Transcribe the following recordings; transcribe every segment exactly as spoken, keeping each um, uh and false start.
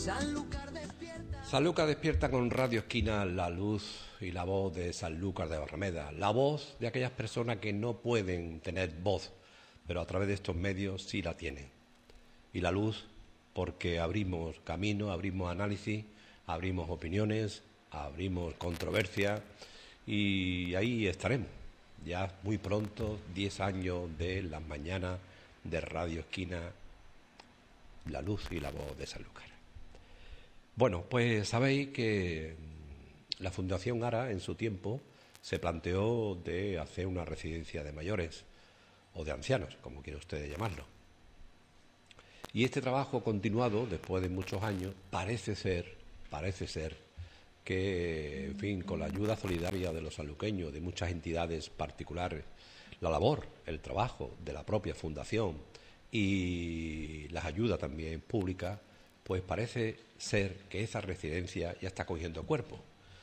Sanlúcar despierta con Radio Esquina, la luz y la voz de Sanlúcar de Barrameda, la voz de aquellas personas que no pueden tener voz, pero a través de estos medios sí la tienen. Y la luz porque abrimos camino, abrimos análisis, abrimos opiniones, abrimos controversia y ahí estaremos. Ya muy pronto, diez años de las mañanas de Radio Esquina, la luz y la voz de Sanlúcar. Bueno, pues sabéis que la Fundación ARA en su tiempo se planteó de hacer una residencia de mayores o de ancianos, como quiera usted llamarlo. Y este trabajo continuado, después de muchos años, parece ser, parece ser que, en fin, con la ayuda solidaria de los sanluqueños, de muchas entidades particulares, la labor, el trabajo de la propia Fundación y las ayudas también públicas, pues parece ser que esa residencia ya está cogiendo cuerpo,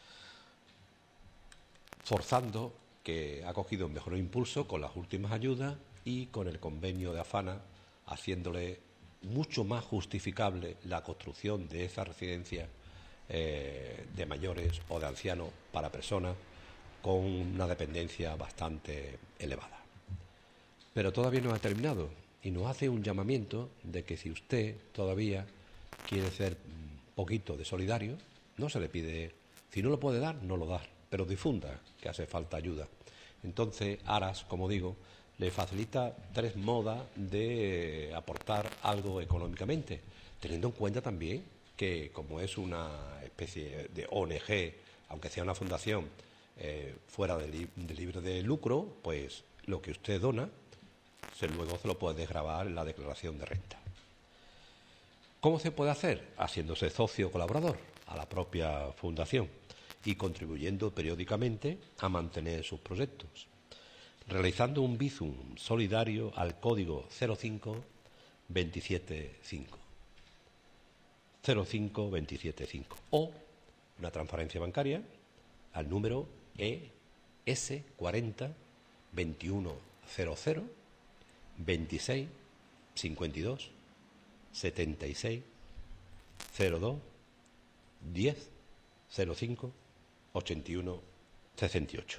forzando que ha cogido un mejor impulso con las últimas ayudas y con el convenio de AFANA, haciéndole mucho más justificable la construcción de esa residencia eh, de mayores o de ancianos para personas con una dependencia bastante elevada. Pero todavía no ha terminado y nos hace un llamamiento de que si usted todavía quiere ser un poquito de solidario, no se le pide, si no lo puede dar, no lo da, pero difunda que hace falta ayuda. Entonces, Aras, como digo, le facilita tres modas de aportar algo económicamente, teniendo en cuenta también que, como es una especie de O N G, aunque sea una fundación eh, fuera de, li de libre de lucro, pues lo que usted dona, se, luego se lo puede desgravar en la declaración de renta. ¿Cómo se puede hacer? Haciéndose socio colaborador a la propia fundación y contribuyendo periódicamente a mantener sus proyectos, realizando un bizum solidario al código cero cinco veintisiete cinco cero cinco veintisiete cinco o una transferencia bancaria al número E S cuarenta veintiuno cero cero veintiséis cincuenta y dos setenta y seis cero dos diez cero cinco ochenta y uno sesenta y ocho.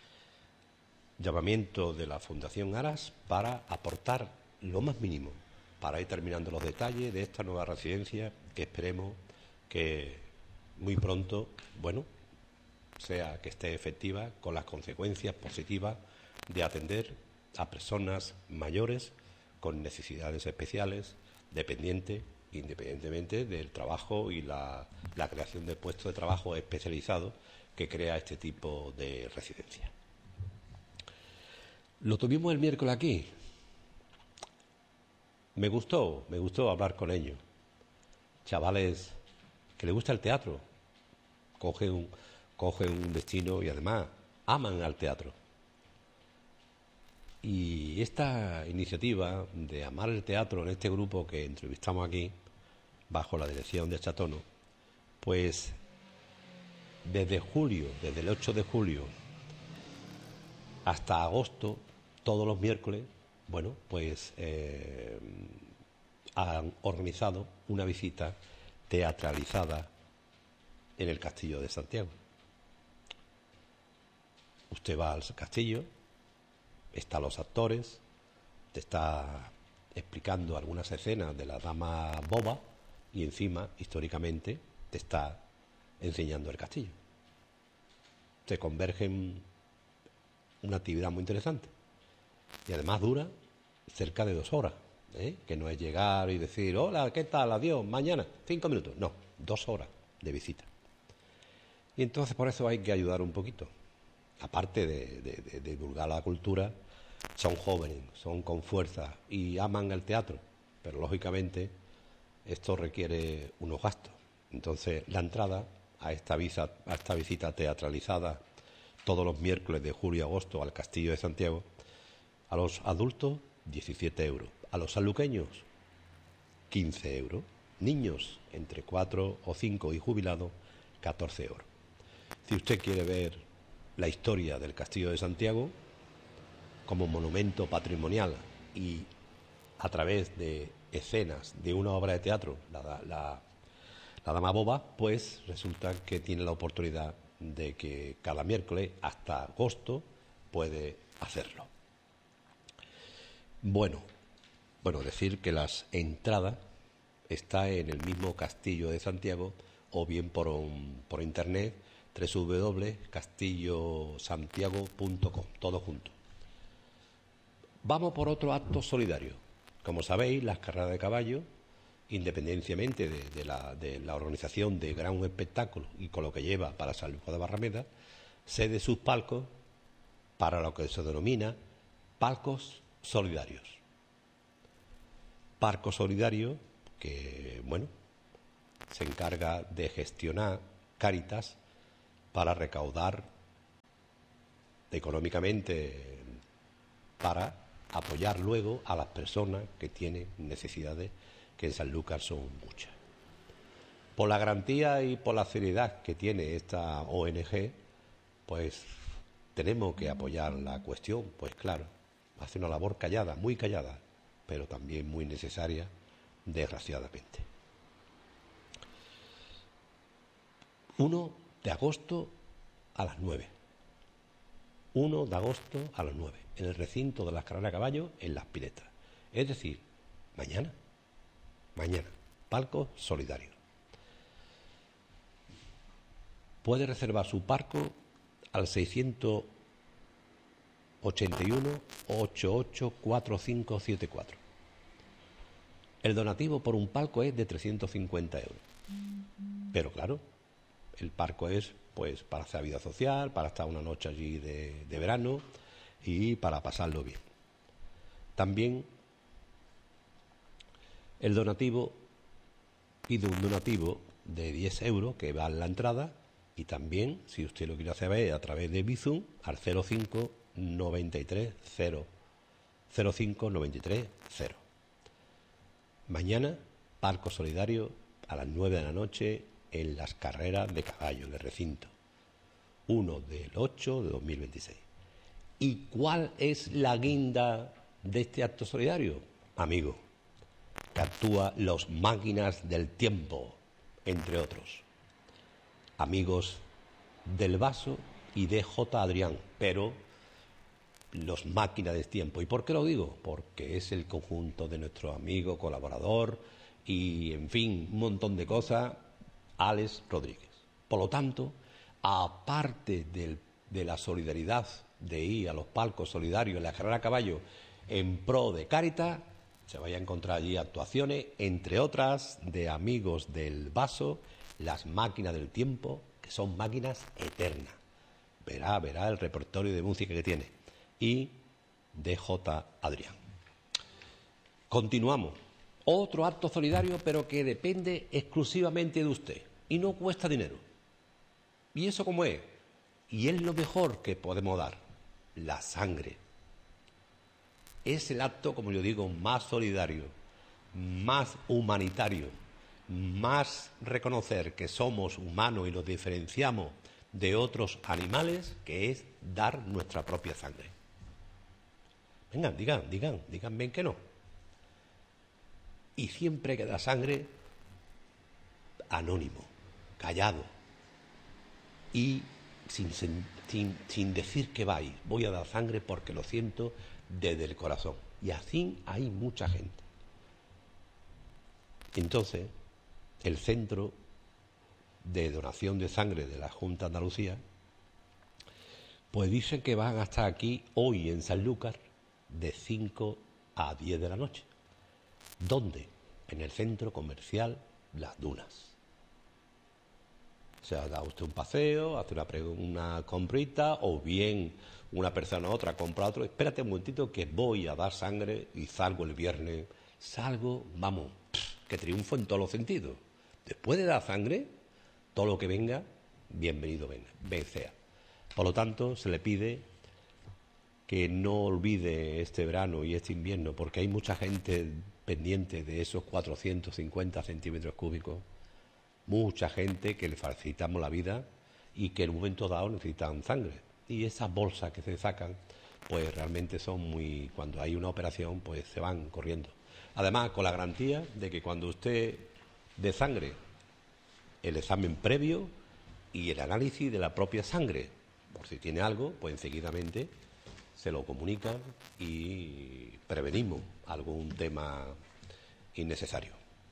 Llamamiento de la Fundación Aras para aportar lo más mínimo para ir terminando los detalles de esta nueva residencia que esperemos que muy pronto, bueno, sea que esté efectiva con las consecuencias positivas de atender a personas mayores con necesidades especiales, dependientes, independientemente del trabajo y la, la creación de puestos de trabajo especializados que crea este tipo de residencia. Lo tuvimos el miércoles aquí. Me gustó, me gustó hablar con ellos. Chavales que les gusta el teatro, cogen un, cogen un destino y además aman al teatro. Y esta iniciativa de amar el teatro en este grupo que entrevistamos aquí, bajo la dirección de Chatono, pues desde julio, desde el ocho de julio hasta agosto, todos los miércoles, bueno, pues eh, han organizado una visita teatralizada en el Castillo de Santiago. Usted va al castillo, están los actores, te está explicando algunas escenas de la Dama Boba y encima, históricamente, te está enseñando el castillo. Se convergen una actividad muy interesante y además dura cerca de dos horas, ¿eh? Que no es llegar y decir, hola, ¿qué tal? Adiós, mañana, cinco minutos. No, dos horas de visita. Y entonces por eso hay que ayudar un poquito. Aparte de, de, de, de divulgar la cultura, son jóvenes, son con fuerza y aman el teatro, pero lógicamente esto requiere unos gastos. Entonces la entrada a esta, visa, a esta visita teatralizada todos los miércoles de julio y agosto al Castillo de Santiago, a los adultos diecisiete euros, a los sanluqueños quince euros, niños entre cuatro o cinco y jubilados catorce euros. Si usted quiere ver la historia del Castillo de Santiago como monumento patrimonial y a través de escenas de una obra de teatro, la, la, la dama boba, pues resulta que tiene la oportunidad de que cada miércoles hasta agosto puede hacerlo. Bueno, bueno, decir que las entradas están en el mismo Castillo de Santiago o bien por, un, por internet doble u doble u doble u punto castillo santiago punto com, todo junto. Vamos por otro acto solidario. Como sabéis, las carreras de caballo, independientemente de, de, la, de la organización de gran espectáculo y con lo que lleva para San Lucas de Barrameda, cede sus palcos para lo que se denomina palcos solidarios. Palco solidario que, bueno, se encarga de gestionar Cáritas para recaudar económicamente para apoyar luego a las personas que tienen necesidades, que en Sanlúcar son muchas. Por la garantía y por la seriedad que tiene esta O N G, pues tenemos que apoyar la cuestión, pues claro, hace una labor callada, muy callada, pero también muy necesaria, desgraciadamente. uno de agosto a las nueve. uno de agosto a las nueve, en el recinto de las carreras a caballo, en Las Piletas. Es decir, mañana, mañana, palco solidario. Puede reservar su palco al seiscientos ochenta y uno, ochenta y ocho, cuarenta y cinco setenta y cuatro. El donativo por un palco es de trescientos cincuenta euros. Pero claro, el palco es pues para hacer vida social, para estar una noche allí de, de verano y para pasarlo bien. También el donativo pide un donativo de diez euros que va en la entrada, y también, si usted lo quiere hacer a través de Bizum, al cero cinco noventa y tres cero cero cinco noventa y tres cero. Mañana, palco solidario a las nueve de la noche en las carreras de caballo, en el recinto. uno del ocho de dos mil veintiséis. ¿Y cuál es la guinda de este acto solidario? Amigo, que actúa Los Máquinas del Tiempo, entre otros. Amigos del Vaso y de J. Adrián, pero Los Máquinas del Tiempo. ¿Y por qué lo digo? Porque es el conjunto de nuestro amigo, colaborador y, en fin, un montón de cosas, Alex Rodríguez. Por lo tanto, aparte del, de la solidaridad de ir a los palcos solidarios en la carrera a caballo en pro de Cáritas, se vaya a encontrar allí actuaciones, entre otras, de Amigos del Vaso, Las Máquinas del Tiempo, que son máquinas eternas. Verá, verá el repertorio de música que tiene. Y de J. Adrián. Continuamos. Otro acto solidario, pero que depende exclusivamente de usted y no cuesta dinero. ¿Y eso cómo es? Y es lo mejor que podemos dar, la sangre. Es el acto, como yo digo, más solidario, más humanitario, más reconocer que somos humanos y nos diferenciamos de otros animales, que es dar nuestra propia sangre. Vengan, digan, digan, digan bien que no. Y siempre que da sangre, anónimo, callado y sin, sin, sin decir que vais, voy a dar sangre porque lo siento desde el corazón. Y así hay mucha gente. Entonces, el Centro de Donación de Sangre de la Junta de Andalucía, pues dicen que van a estar aquí hoy en Sanlúcar de cinco a diez de la noche. ¿Dónde? En el centro comercial Las Dunas. O sea, da usted un paseo, hace una, una comprita, o bien una persona u otra compra a otro. Espérate un momentito que voy a dar sangre y salgo el viernes. Salgo, vamos, que triunfo en todos los sentidos. Después de dar sangre, todo lo que venga, bienvenido venga, bien sea. Por lo tanto, se le pide que no olvide este verano y este invierno, porque hay mucha gente pendiente de esos cuatrocientos cincuenta centímetros cúbicos, mucha gente que le facilitamos la vida y que en un momento dado necesitan sangre. Y esas bolsas que se sacan, pues realmente son muy... Cuando hay una operación, pues se van corriendo. Además, con la garantía de que cuando usted dé sangre el examen previo y el análisis de la propia sangre. Por si tiene algo, pues enseguidamente se lo comunican y prevenimos algún tema innecesario.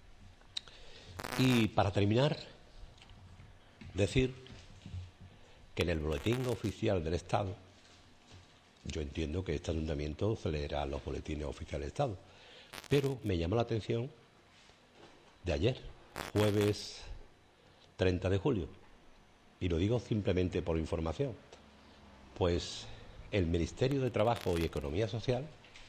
Y para terminar, decir que en el boletín oficial del Estado, yo entiendo que este ayuntamiento se leerá los boletines oficiales del Estado, pero me llama la atención de ayer, jueves treinta de julio, y lo digo simplemente por información, pues el Ministerio de Trabajo y Economía Social,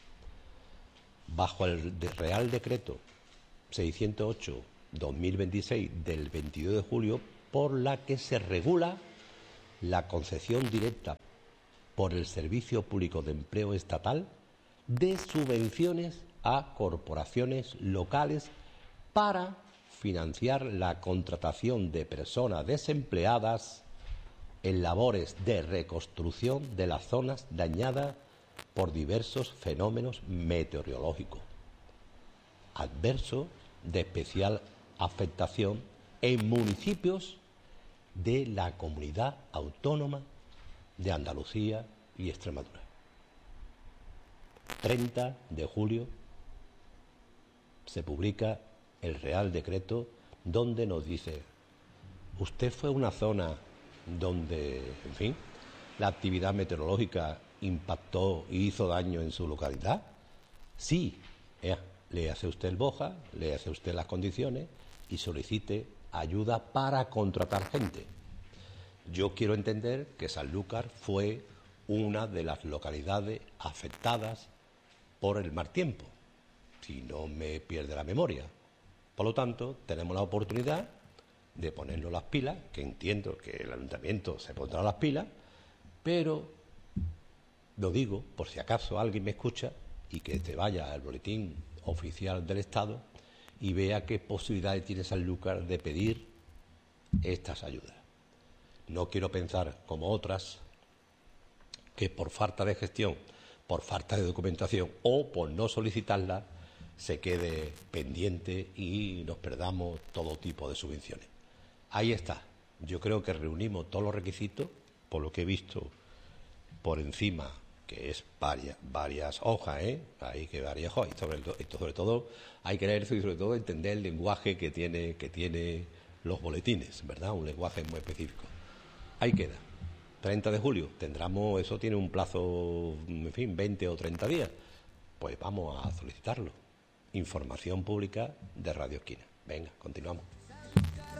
bajo el Real Decreto seiscientos ocho barra dos mil veintiséis del veintidós de julio, por la que se regula la concesión directa por el Servicio Público de Empleo Estatal de subvenciones a corporaciones locales para financiar la contratación de personas desempleadas en labores de reconstrucción de las zonas dañadas por diversos fenómenos meteorológicos adversos de especial afectación en municipios de la Comunidad Autónoma de Andalucía y Extremadura. treinta de julio se publica el Real Decreto donde nos dice: usted fue a una zona donde, en fin, la actividad meteorológica impactó y hizo daño en su localidad. Sí, eh, le hace usted el BOJA, le hace usted las condiciones y solicite ayuda para contratar gente. Yo quiero entender que Sanlúcar fue una de las localidades afectadas por el mal tiempo, si no me pierde la memoria. Por lo tanto, tenemos la oportunidad de ponernos las pilas, que entiendo que el ayuntamiento se pondrá las pilas, pero lo digo por si acaso alguien me escucha y que te vaya al boletín oficial del Estado y vea qué posibilidades tiene Sanlúcar de pedir estas ayudas. No quiero pensar como otras que por falta de gestión, por falta de documentación o por no solicitarla se quede pendiente y nos perdamos todo tipo de subvenciones. Ahí está. Yo creo que reunimos todos los requisitos, por lo que he visto por encima, que es varias, varias hojas, ¿eh? Hay que varias hojas. Y sobre, esto sobre todo hay que leerse y sobre todo entender el lenguaje que tiene, que tiene los boletines, ¿verdad? Un lenguaje muy específico. Ahí queda. treinta de julio. Tendremos, eso tiene un plazo, en fin, veinte o treinta días. Pues vamos a solicitarlo. Información pública de Radio Esquina. Venga, continuamos.